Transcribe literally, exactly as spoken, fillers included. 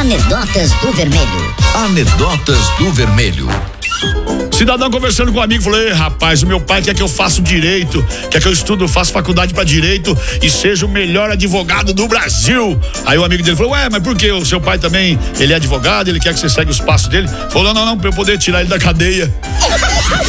Anedotas do Vermelho. Anedotas do Vermelho. Cidadão conversando com um amigo, falou: ei, rapaz, o meu pai quer que eu faça direito, quer que eu estudo, faça faculdade pra direito e seja o melhor advogado do Brasil. Aí o amigo dele falou: ué, mas por que o seu pai também, ele é advogado, ele quer que você segue os passos dele? Falou: não, não, não, pra eu poder tirar ele da cadeia.